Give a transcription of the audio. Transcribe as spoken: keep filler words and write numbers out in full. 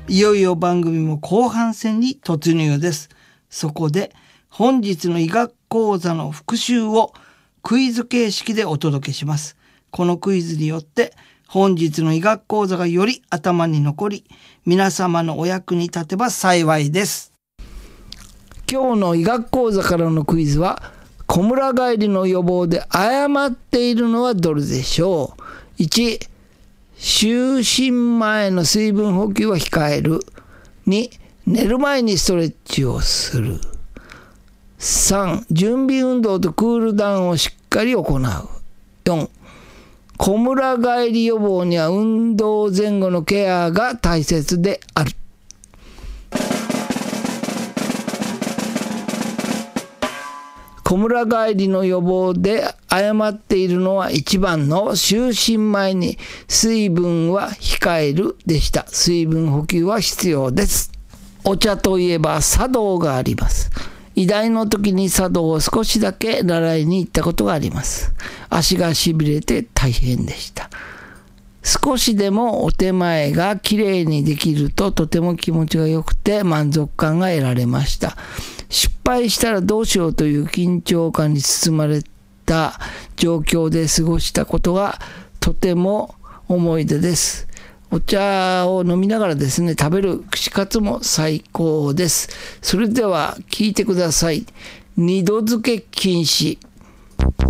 いよいよ番組も後半戦に突入です。そこで本日の医学講座の復習をクイズ形式でお届けします。このクイズによって本日の医学講座がより頭に残り、皆様のお役に立てば幸いです。今日の医学講座からのクイズは、こむら返りの予防で誤っているのはどれでしょう。いち、就寝前の水分補給は控える。に、寝る前にストレッチをする。さん、準備運動とクールダウンをしっかり行う。よん、こむら返り予防には運動前後のケアが大切である。こむら返りの予防で誤っているのはいちばんの就寝前に水分は控えるでした。水分補給は必要です。お茶といえば茶道があります。医大の時に茶道を少しだけ習いに行ったことがあります。足がしびれて大変でした。少しでもお手前がきれいにできるととても気持ちが良くて満足感が得られました。失敗したらどうしようという緊張感に包まれた状況で過ごしたことがとても思い出です。お茶を飲みながらですね、食べる串カツも最高です。それでは聞いてください。二度漬け禁止。